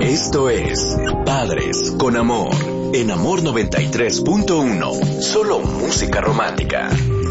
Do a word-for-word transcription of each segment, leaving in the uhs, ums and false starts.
Esto es Padres con Amor, en Amor noventa y tres punto uno. Solo música romántica.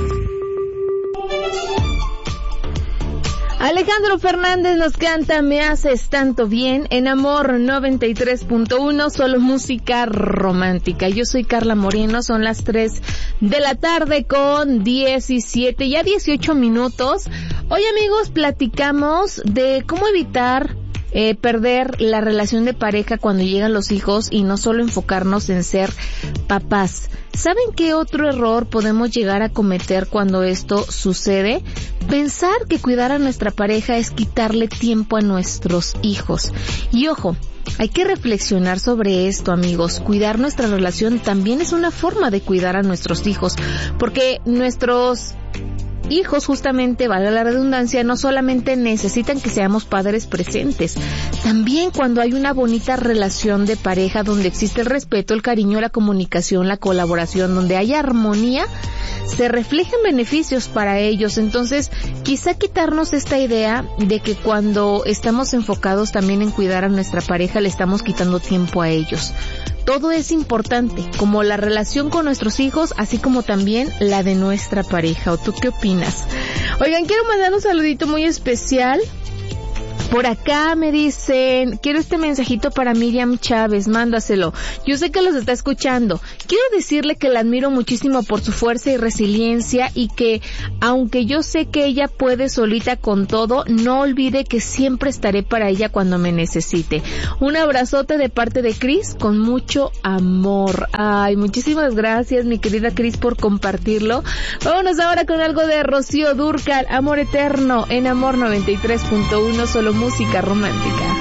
Alejandro Fernández nos canta Me haces tanto bien en Amor noventa y tres punto uno, solo música romántica. Yo soy Carla Moreno, son las tres de la tarde con diecisiete, ya dieciocho minutos. Hoy, amigos, platicamos de cómo evitar Eh, perder la relación de pareja cuando llegan los hijos y no solo enfocarnos en ser papás. ¿Saben qué otro error podemos llegar a cometer cuando esto sucede? Pensar que cuidar a nuestra pareja es quitarle tiempo a nuestros hijos. Y ojo, hay que reflexionar sobre esto, amigos. Cuidar nuestra relación también es una forma de cuidar a nuestros hijos, porque nuestros hijos, justamente, valga la redundancia, no solamente necesitan que seamos padres presentes, también cuando hay una bonita relación de pareja donde existe el respeto, el cariño, la comunicación, la colaboración, donde hay armonía, se reflejan beneficios para ellos. Entonces, quizá quitarnos esta idea de que cuando estamos enfocados también en cuidar a nuestra pareja, le estamos quitando tiempo a ellos. Todo es importante, como la relación con nuestros hijos, así como también la de nuestra pareja. ¿O tú qué opinas? Oigan, quiero mandar un saludito muy especial. Por acá me dicen, quiero este mensajito para Miriam Chávez, mándaselo. Yo sé que los está escuchando. Quiero decirle que la admiro muchísimo por su fuerza y resiliencia y que, aunque yo sé que ella puede solita con todo, no olvide que siempre estaré para ella cuando me necesite. Un abrazote de parte de Cris con mucho amor. Ay, muchísimas gracias, mi querida Cris, por compartirlo. Vámonos ahora con algo de Rocío Dúrcal, Amor Eterno, en Amor noventa y tres punto uno, solo música romántica.